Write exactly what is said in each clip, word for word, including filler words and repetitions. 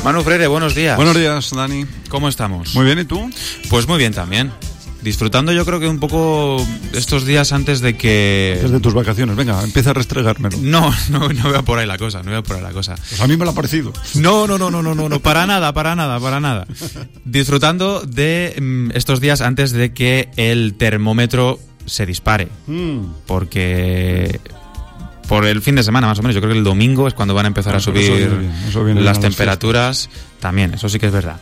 Manu Freire, buenos días. Buenos días, Dani. ¿Cómo estamos? Muy bien, ¿y tú? Pues muy bien también. Disfrutando yo creo que un poco estos días antes de que... Desde tus vacaciones, venga, empieza a restregármelo. No, no, no veo por ahí la cosa, no veo por ahí la cosa. Pues a mí me lo ha parecido. No, no, no, no, no, no, no, para nada, para nada, para nada. Disfrutando de mm, estos días antes de que el termómetro se dispare. Mm. Porque... por el fin de semana más o menos, yo creo que el domingo es cuando van a empezar ah, a subir eso viene bien, eso viene las temperaturas, las también, eso sí que es verdad.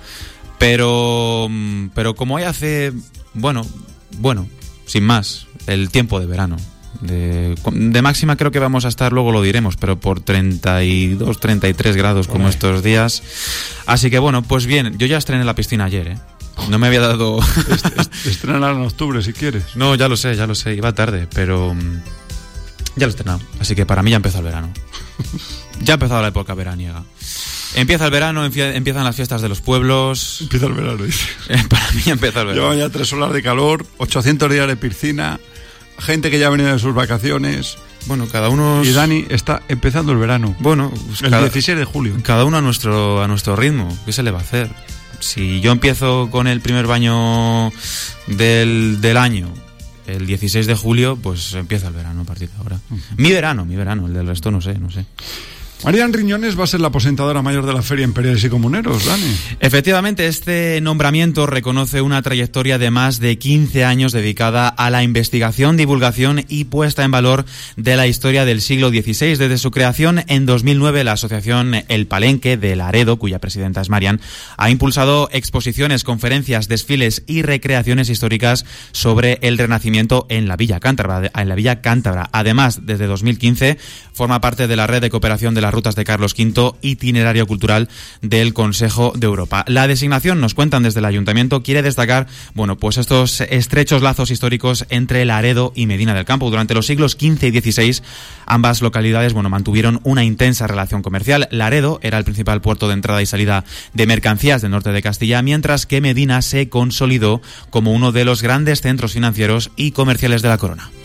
Pero pero como hay hace, bueno, bueno, sin más, el tiempo de verano. De, de máxima creo que vamos a estar, luego lo diremos, pero por treinta y dos, treinta y tres grados como Ay. estos días. Así que bueno, pues bien, yo ya estrené la piscina ayer, ¿eh? No me había dado... Estrenar en octubre si quieres. No, ya lo sé, ya lo sé, iba tarde, pero... ya lo he estrenado, así que para mí ya empezó el verano. Ya ha empezado la época veraniega. Empieza el verano, empiezan las fiestas de los pueblos. Empieza el verano, dice. Para mí ya empieza el verano. Llevan ya tres olas de calor, ochocientos días de piscina, gente que ya ha venido de sus vacaciones. Bueno, cada uno... Y Dani está empezando el verano. Bueno, pues el cada, dieciséis de julio. Cada uno a nuestro, a nuestro ritmo. ¿Qué se le va a hacer? Si yo empiezo con el primer baño del, del año... el dieciséis de julio, pues empieza el verano a partir de ahora. Uh-huh. Mi verano, mi verano, el del resto no sé, no sé. Marian Riñones va a ser la presentadora mayor de la Feria Imperiales y Comuneros, Dani. Efectivamente, este nombramiento reconoce una trayectoria de más de quince años dedicada a la investigación, divulgación y puesta en valor de la historia del siglo dieciséis. Desde su creación en dos mil nueve, la asociación El Palenque de Laredo, cuya presidenta es Marian, ha impulsado exposiciones, conferencias, desfiles y recreaciones históricas sobre el Renacimiento en la Villa Cántabra. En la Villa Cántabra. Además, desde dos mil quince, forma parte de la red de cooperación de la Rutas de Carlos quinto, itinerario cultural del Consejo de Europa. La designación, nos cuentan desde el Ayuntamiento, quiere destacar, bueno, pues estos estrechos lazos históricos entre Laredo y Medina del Campo. Durante los siglos quince y dieciséis, ambas localidades, bueno, mantuvieron una intensa relación comercial. Laredo era el principal puerto de entrada y salida de mercancías del norte de Castilla, mientras que Medina se consolidó como uno de los grandes centros financieros y comerciales de la corona.